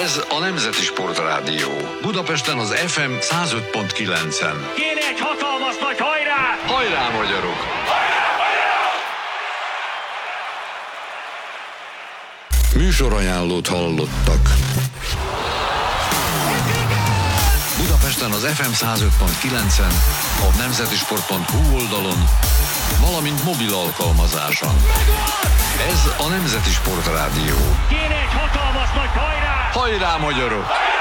Ez a Nemzeti Sportrádió. Budapesten az FM 105.9-en. Kéne egy hatalmas nagy hajrá! Hajrá, magyarok! Műsorajánlót hallottak. Budapesten az FM 105.9-en, a nemzetisport.hu oldalon, valamint mobil alkalmazáson. Ez a Nemzeti Sportrádió. Kéne egy hatalmas nagy hajrá! Hajrá, magyarok!